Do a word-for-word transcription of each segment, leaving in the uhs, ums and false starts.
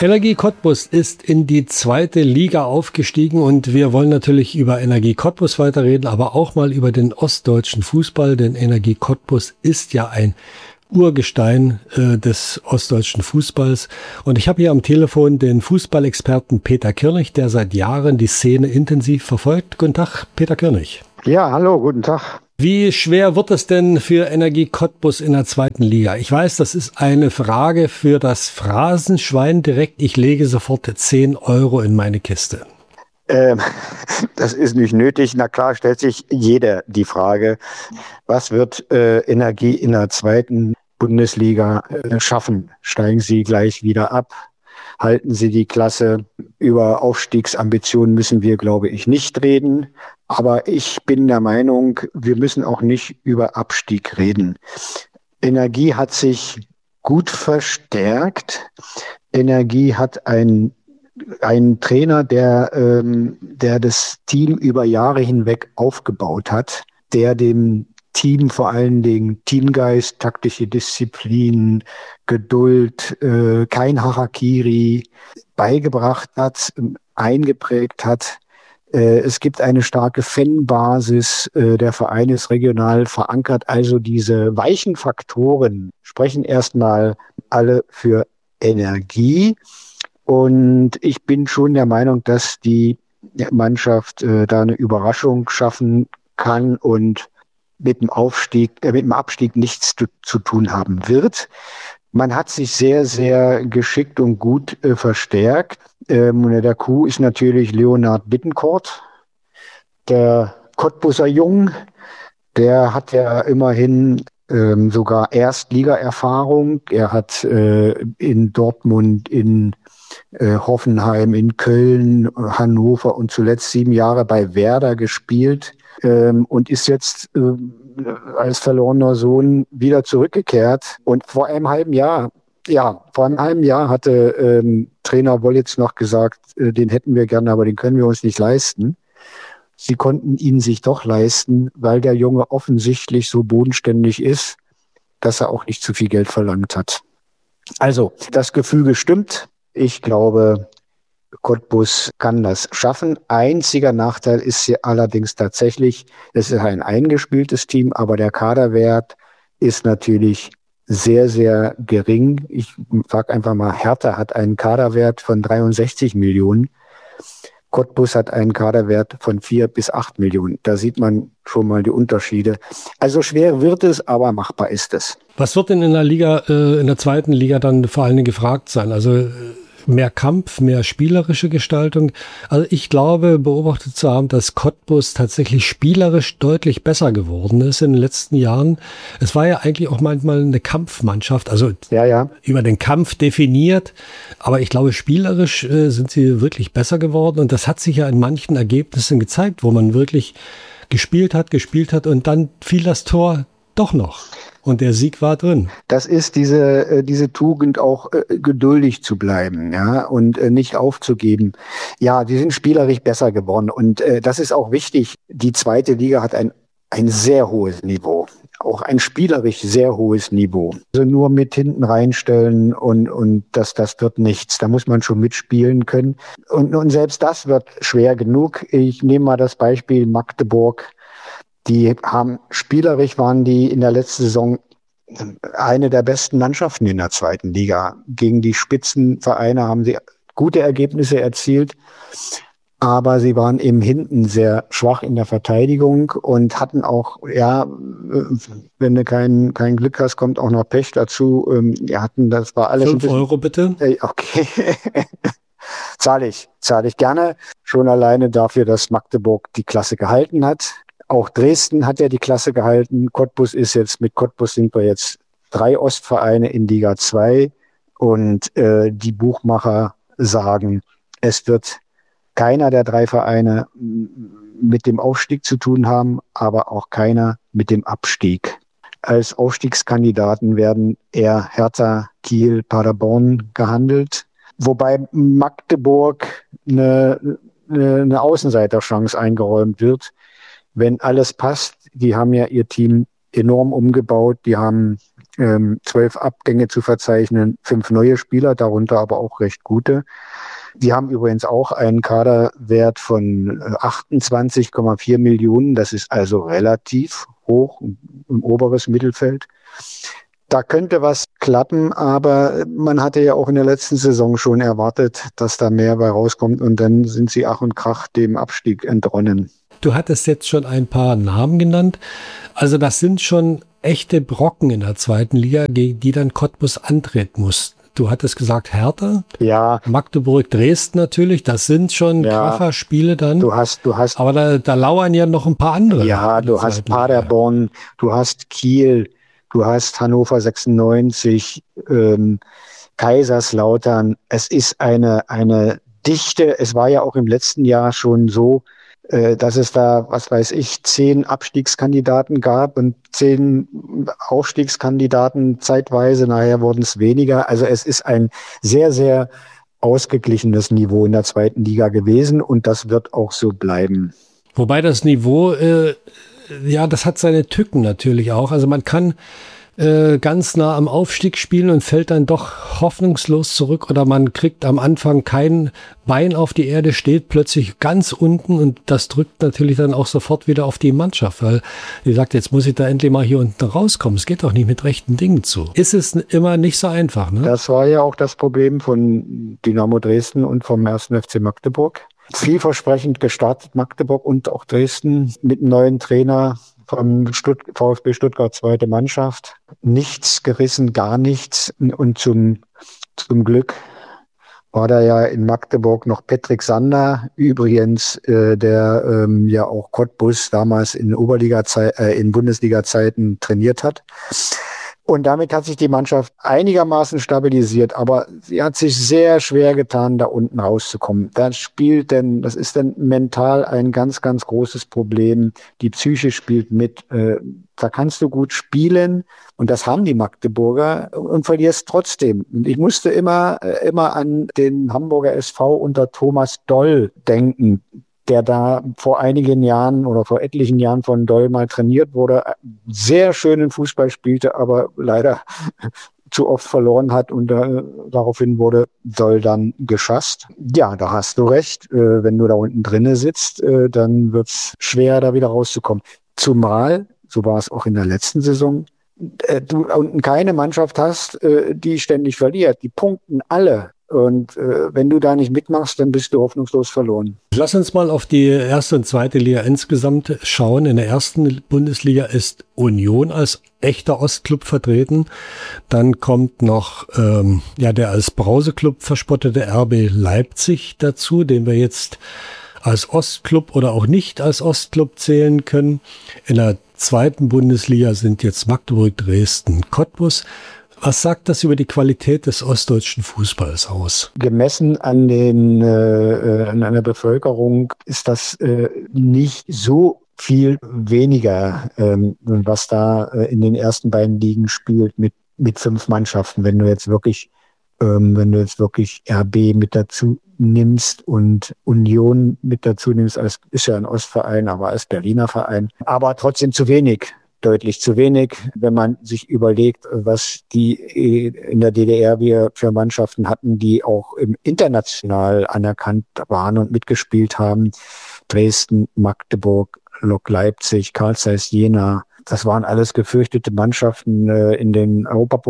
Energie Cottbus ist in die zweite Liga aufgestiegen und wir wollen natürlich über Energie Cottbus weiterreden, aber auch mal über den ostdeutschen Fußball, denn Energie Cottbus ist ja ein Urgestein äh, des ostdeutschen Fußballs. Und ich habe hier am Telefon den Fußballexperten Peter Kirnig, der seit Jahren die Szene intensiv verfolgt. Guten Tag, Peter Kirnig. Ja, hallo, guten Tag. Wie schwer wird es denn für Energie Cottbus in der zweiten Liga? Ich weiß, das ist eine Frage für das Phrasenschwein direkt. Ich lege sofort zehn Euro in meine Kiste. Ähm, das ist nicht nötig. Na klar, stellt sich jeder die Frage, was wird äh, Energie in der zweiten Bundesliga äh, schaffen? Steigen sie gleich wieder ab? Halten sie die Klasse? Über Aufstiegsambitionen müssen wir, glaube ich, nicht reden. Aber ich bin der Meinung, wir müssen auch nicht über Abstieg reden. Energie hat sich gut verstärkt. Energie hat ein Ein Trainer, der, ähm, der das Team über Jahre hinweg aufgebaut hat, der dem Team vor allen Dingen Teamgeist, taktische Disziplin, Geduld, äh, kein Harakiri beigebracht hat, eingeprägt hat. Äh, es gibt eine starke Fanbasis, äh, der Verein ist regional verankert. Also diese weichen Faktoren sprechen erstmal alle für Energie. Und ich bin schon der Meinung, dass die Mannschaft äh, da eine Überraschung schaffen kann und mit dem Aufstieg, äh, mit dem Abstieg nichts zu, zu tun haben wird. Man hat sich sehr, sehr geschickt und gut äh, verstärkt. Ähm, der Coup ist natürlich Leonhard Bittencourt, der Cottbuser Jung. Der hat ja immerhin ähm, sogar Erstliga-Erfahrung. Er hat äh, in Dortmund, in äh, Hoffenheim, in Köln, Hannover und zuletzt sieben Jahre bei Werder gespielt ähm, und ist jetzt äh, als verlorener Sohn wieder zurückgekehrt. Und vor einem halben Jahr, ja, vor einem halben Jahr hatte ähm, Trainer Wollitz noch gesagt, äh, den hätten wir gerne, aber den können wir uns nicht leisten. Sie konnten ihn sich doch leisten, weil der Junge offensichtlich so bodenständig ist, dass er auch nicht zu viel Geld verlangt hat. Also, das Gefüge stimmt. Ich glaube, Cottbus kann das schaffen. Einziger Nachteil ist hier allerdings tatsächlich, es ist ein eingespieltes Team, aber der Kaderwert ist natürlich sehr, sehr gering. Ich sage einfach mal, Hertha hat einen Kaderwert von dreiundsechzig Millionen. Cottbus hat einen Kaderwert von vier bis acht Millionen. Da sieht man schon mal die Unterschiede. Also schwer wird es, aber machbar ist es. Was wird denn in der Liga, äh, in der zweiten Liga dann vor allen Dingen gefragt sein? Also äh, mehr Kampf, mehr spielerische Gestaltung. Also ich glaube, beobachtet zu haben, dass Cottbus tatsächlich spielerisch deutlich besser geworden ist in den letzten Jahren. Es war ja eigentlich auch manchmal eine Kampfmannschaft, also ja, ja. über den Kampf definiert. Aber ich glaube, spielerisch äh, sind sie wirklich besser geworden. Und das hat sich ja in manchen Ergebnissen gezeigt, wo man wirklich gespielt hat, gespielt hat und dann fiel das Tor doch noch. Und der Sieg war drin. Das ist diese, äh, diese Tugend, auch äh, geduldig zu bleiben, ja, und äh, nicht aufzugeben. Ja, die sind spielerisch besser geworden. Und äh, das ist auch wichtig. Die zweite Liga hat ein, ein sehr hohes Niveau. Auch ein spielerisch sehr hohes Niveau. Also nur mit hinten reinstellen und, und das, das wird nichts. Da muss man schon mitspielen können. Und, und selbst das wird schwer genug. Ich nehme mal das Beispiel Magdeburg. Die haben, spielerisch waren die in der letzten Saison eine der besten Mannschaften in der zweiten Liga. Gegen die Spitzenvereine haben sie gute Ergebnisse erzielt, aber sie waren eben hinten sehr schwach in der Verteidigung und hatten auch, ja, wenn du kein, kein Glück hast, kommt auch noch Pech dazu. Wir hatten, das war alles. Fünf Euro bitte. Okay. Zahle ich, zahle ich gerne. Schon alleine dafür, dass Magdeburg die Klasse gehalten hat. Auch Dresden hat ja die Klasse gehalten. Cottbus ist jetzt, mit Cottbus sind wir jetzt drei Ostvereine in Liga zwei. Und äh, die Buchmacher sagen, es wird keiner der drei Vereine mit dem Aufstieg zu tun haben, aber auch keiner mit dem Abstieg. Als Aufstiegskandidaten werden eher Hertha, Kiel, Paderborn gehandelt. Wobei Magdeburg eine, eine Außenseiterchance eingeräumt wird. Wenn alles passt, die haben ja ihr Team enorm umgebaut, die haben ähm, zwölf Abgänge zu verzeichnen, fünf neue Spieler, darunter aber auch recht gute. Die haben übrigens auch einen Kaderwert von achtundzwanzig Komma vier Millionen. Das ist also relativ hoch im oberes Mittelfeld. Da könnte was klappen, aber man hatte ja auch in der letzten Saison schon erwartet, dass da mehr bei rauskommt und dann sind sie Ach und Krach dem Abstieg entronnen. Du hattest jetzt schon ein paar Namen genannt. Also das sind schon echte Brocken in der zweiten Liga, gegen die dann Cottbus antreten muss. Du hattest gesagt Hertha, ja, Magdeburg, Dresden natürlich. Das sind schon ja, Kracher-Spiele dann. Du hast, du hast, aber da, da lauern ja noch ein paar andere. Ja, du hast Paderborn, Liga. Du hast Kiel, du hast Hannover sechsundneunzig, ähm, Kaiserslautern. Es ist eine, eine Dichte. Es war ja auch im letzten Jahr schon so, äh, dass es da, was weiß ich, zehn Abstiegskandidaten gab und zehn Aufstiegskandidaten zeitweise. Nachher wurden es weniger. Also es ist ein sehr, sehr ausgeglichenes Niveau in der zweiten Liga gewesen und das wird auch so bleiben. Wobei das Niveau, äh, ja, das hat seine Tücken natürlich auch. Also man kann äh, ganz nah am Aufstieg spielen und fällt dann doch hoffnungslos zurück oder man kriegt am Anfang kein Bein auf die Erde, steht plötzlich ganz unten und das drückt natürlich dann auch sofort wieder auf die Mannschaft, weil die sagt, jetzt muss ich da endlich mal hier unten rauskommen. Es geht doch nicht mit rechten Dingen zu. Ist es immer nicht so einfach, ne? Das war ja auch das Problem von Dynamo Dresden und vom ersten F C Magdeburg. Vielversprechend gestartet, Magdeburg und auch Dresden mit einem neuen Trainer vom Stutt- VfB Stuttgart, zweite Mannschaft. Nichts gerissen, gar nichts. Und zum, zum Glück war da ja in Magdeburg noch Patrick Sander, übrigens, äh, der ähm, ja auch Cottbus damals in Oberliga äh, in Bundesliga-Zeiten trainiert hat. Und damit hat sich die Mannschaft einigermaßen stabilisiert, aber sie hat sich sehr schwer getan, da unten rauszukommen. Das spielt denn, das ist dann mental ein ganz, ganz großes Problem. Die Psyche spielt mit. Äh, da kannst du gut spielen und das haben die Magdeburger und verlierst trotzdem. Und ich musste immer, äh, immer an den Hamburger S V unter Thomas Doll denken, der da vor einigen Jahren oder vor etlichen Jahren von Doll mal trainiert wurde, sehr schönen Fußball spielte, aber leider zu oft verloren hat und äh, daraufhin wurde Doll dann geschasst. Ja, da hast du recht. Äh, wenn du da unten drinne sitzt, äh, dann wird's schwer, da wieder rauszukommen. Zumal, so war es auch in der letzten Saison, äh, du unten keine Mannschaft hast, äh, die ständig verliert. Die punkten alle. Und äh, wenn du da nicht mitmachst, dann bist du hoffnungslos verloren. Lass uns mal auf die erste und zweite Liga insgesamt schauen. In der ersten Bundesliga ist Union als echter Ostklub vertreten. Dann kommt noch ähm, ja der als Brauseklub verspottete R B Leipzig dazu, den wir jetzt als Ostklub oder auch nicht als Ostklub zählen können. In der zweiten Bundesliga sind jetzt Magdeburg, Dresden, Cottbus. Was sagt das über die Qualität des ostdeutschen Fußballs aus? Gemessen an den äh, an einer Bevölkerung ist das äh, nicht so viel weniger, ähm, was da äh, in den ersten beiden Ligen spielt mit mit fünf Mannschaften. Wenn du jetzt wirklich ähm, wenn du jetzt wirklich R B mit dazu nimmst und Union mit dazu nimmst, als ist ja ein Ostverein, aber als Berliner Verein, aber trotzdem zu wenig. Deutlich zu wenig, wenn man sich überlegt, was die in der D D R wir für Mannschaften hatten, die auch im international anerkannt waren und mitgespielt haben. Dresden, Magdeburg, Lok Leipzig, Carl Zeiss Jena. Das waren alles gefürchtete Mannschaften äh, in den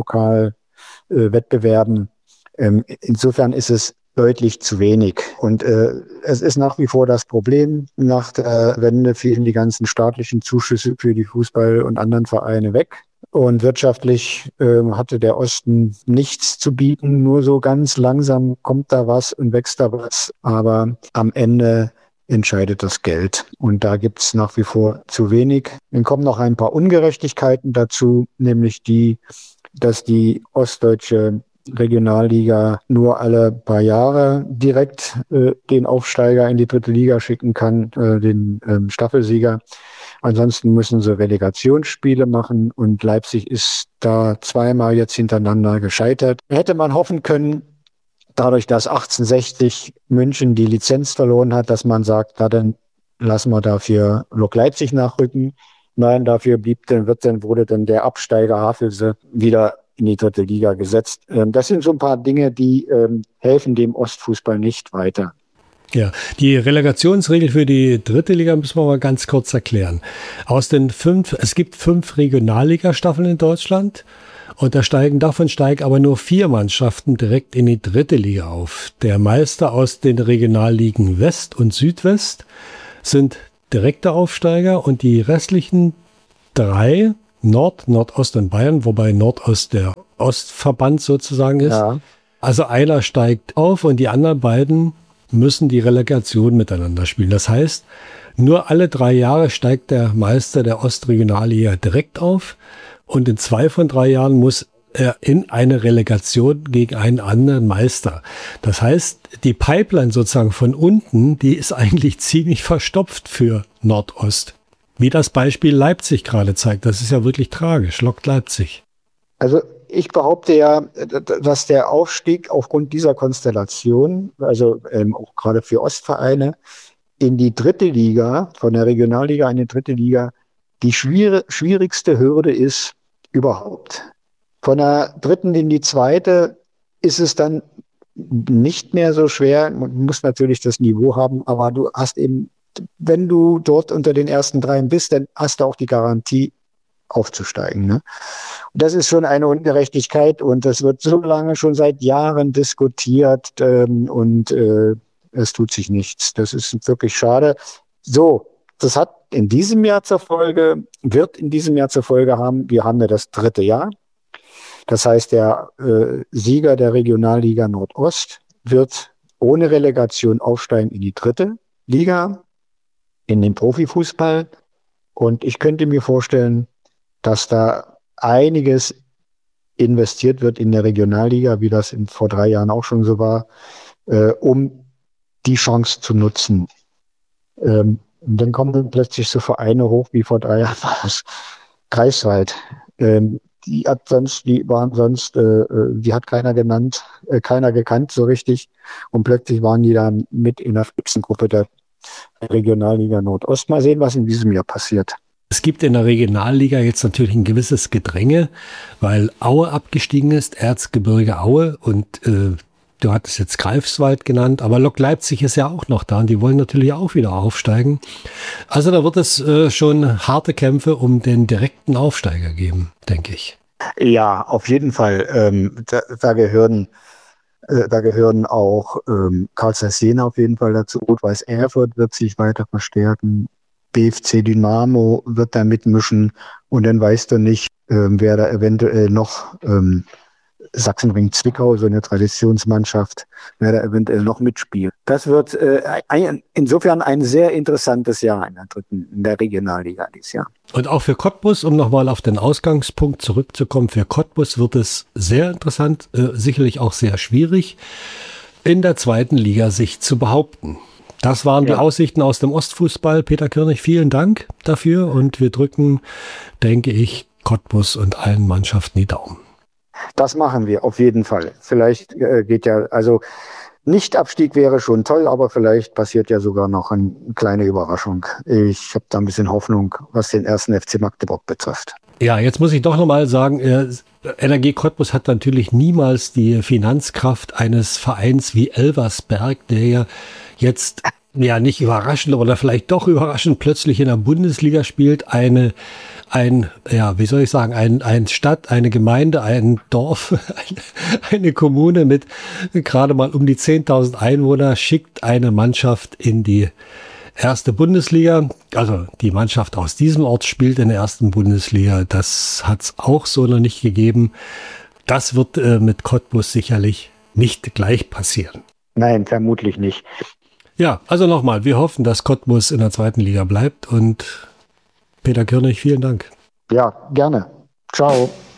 Europapokal-Wettbewerben. Ähm, insofern ist es deutlich zu wenig. Und äh, es ist nach wie vor das Problem. Nach der Wende fielen die ganzen staatlichen Zuschüsse für die Fußball- und anderen Vereine weg. Und wirtschaftlich äh, hatte der Osten nichts zu bieten. Nur so ganz langsam kommt da was und wächst da was. Aber am Ende entscheidet das Geld. Und da gibt's nach wie vor zu wenig. Dann kommen noch ein paar Ungerechtigkeiten dazu, nämlich die, dass die ostdeutsche Regionalliga nur alle paar Jahre direkt äh, den Aufsteiger in die dritte Liga schicken kann, äh, den ähm, Staffelsieger. Ansonsten müssen sie Relegationsspiele machen und Leipzig ist da zweimal jetzt hintereinander gescheitert. Hätte man hoffen können, dadurch, dass achtzehnhundertsechzig München die Lizenz verloren hat, dass man sagt, na dann lassen wir dafür Lok Leipzig nachrücken. Nein, dafür blieb dann, wird dann, wurde dann der Absteiger Havelse wieder in die dritte Liga gesetzt. Ähm, das sind so ein paar Dinge, die ähm, helfen dem Ostfußball nicht weiter. Ja, die Relegationsregel für die dritte Liga müssen wir mal ganz kurz erklären. Aus den fünf, es gibt fünf Regionalligastaffeln in Deutschland und da steigen, davon steigen aber nur vier Mannschaften direkt in die dritte Liga auf. Der Meister aus den Regionalligen West und Südwest sind direkte Aufsteiger und die restlichen drei, Nord, Nordost und Bayern, wobei Nordost der Ostverband sozusagen ist. Ja. Also einer steigt auf und die anderen beiden müssen die Relegation miteinander spielen. Das heißt, nur alle drei Jahre steigt der Meister der Ostregionalliga direkt auf und in zwei von drei Jahren muss er in eine Relegation gegen einen anderen Meister. Das heißt, die Pipeline sozusagen von unten, die ist eigentlich ziemlich verstopft für Nordost. Wie das Beispiel Leipzig gerade zeigt. Das ist ja wirklich tragisch. Lok Leipzig. Also ich behaupte ja, dass der Aufstieg aufgrund dieser Konstellation, also ähm, auch gerade für Ostvereine, in die dritte Liga, von der Regionalliga in die dritte Liga, die schwierig, schwierigste Hürde ist überhaupt. Von der dritten in die zweite ist es dann nicht mehr so schwer. Man muss natürlich das Niveau haben, aber du hast eben, wenn du dort unter den ersten dreien bist, dann hast du auch die Garantie, aufzusteigen. Ne? Und das ist schon eine Ungerechtigkeit und das wird so lange schon seit Jahren diskutiert ähm, und äh, es tut sich nichts. Das ist wirklich schade. So, das hat in diesem Jahr zur Folge, wird in diesem Jahr zur Folge haben, wir haben ja das dritte Jahr. Das heißt, der äh, Sieger der Regionalliga Nordost wird ohne Relegation aufsteigen in die dritte Liga, in den Profifußball. Und ich könnte mir vorstellen, dass da einiges investiert wird in der Regionalliga, wie das in, vor drei Jahren auch schon so war, äh, um die Chance zu nutzen. Ähm, und dann kommen dann plötzlich so Vereine hoch, wie vor drei Jahren aus Greifswald. Ähm, die hat sonst, die waren sonst, äh, die hat keiner genannt, äh, keiner gekannt so richtig. Und plötzlich waren die dann mit in der Spitzengruppe der Regionalliga Nordost. Mal sehen, was in diesem Jahr passiert. Es gibt in der Regionalliga jetzt natürlich ein gewisses Gedränge, weil Aue abgestiegen ist, Erzgebirge Aue und äh, du hattest jetzt Greifswald genannt, aber Lok Leipzig ist ja auch noch da und die wollen natürlich auch wieder aufsteigen. Also da wird es äh, schon harte Kämpfe um den direkten Aufsteiger geben, denke ich. Ja, auf jeden Fall. Ähm, da, da gehören äh, da gehören auch ähm, Karl Zeiss Jena auf jeden Fall dazu. Rot-Weiß Erfurt wird sich weiter verstärken. B F C Dynamo wird da mitmischen und dann weißt du nicht, ähm, wer da eventuell noch ähm, Sachsenring Zwickau, so eine Traditionsmannschaft, wer da eventuell noch mitspielt. Das wird äh, ein, insofern ein sehr interessantes Jahr in der dritten, in der Regionalliga dieses Jahr. Und auch für Cottbus, um nochmal auf den Ausgangspunkt zurückzukommen, für Cottbus wird es sehr interessant, äh, sicherlich auch sehr schwierig, in der zweiten Liga sich zu behaupten. Das waren ja die Aussichten aus dem Ostfußball. Peter Kirnig, vielen Dank dafür und wir drücken, denke ich, Cottbus und allen Mannschaften die Daumen. Das machen wir auf jeden Fall. Vielleicht äh, geht ja, also Nicht-Abstieg wäre schon toll, aber vielleicht passiert ja sogar noch eine kleine Überraschung. Ich habe da ein bisschen Hoffnung, was den ersten F C Magdeburg betrifft. Ja, jetzt muss ich doch nochmal sagen, äh, N R G Cottbus hat natürlich niemals die Finanzkraft eines Vereins wie Elversberg, der ja jetzt, ja nicht überraschend oder vielleicht doch überraschend plötzlich in der Bundesliga spielt, eine ein, ja, wie soll ich sagen, ein, ein Stadt, eine Gemeinde, ein Dorf, eine Kommune mit gerade mal um die zehntausend Einwohner schickt eine Mannschaft in die erste Bundesliga. Also die Mannschaft aus diesem Ort spielt in der ersten Bundesliga. Das hat es auch so noch nicht gegeben. Das wird äh, mit Cottbus sicherlich nicht gleich passieren. Nein, vermutlich nicht. Ja, also nochmal, wir hoffen, dass Cottbus in der zweiten Liga bleibt und Peter Kirnig, vielen Dank. Ja, gerne. Ciao.